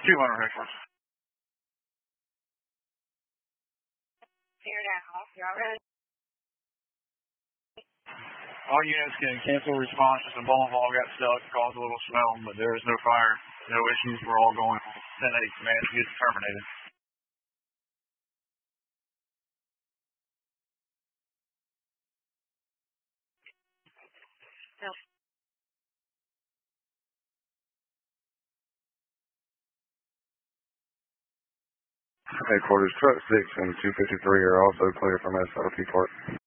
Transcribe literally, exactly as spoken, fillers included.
two hundred Hexford. Tear down. Y'all ready? All units can cancel response as the bowling ball got stuck, caused a little smell, but there is no fire. No issues. We're all going ten eight. Command gets terminated. Headquarters, truck six and two fifty-three are also clear from S L T Park.